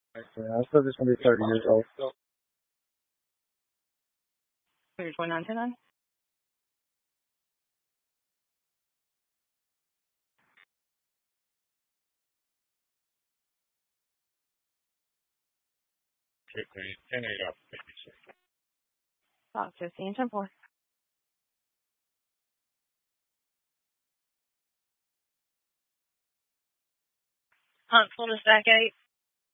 Yeah, I'm still just gonna be 30 years old. For your 2910? About 15, 10 4. Huntsville to Stack 8.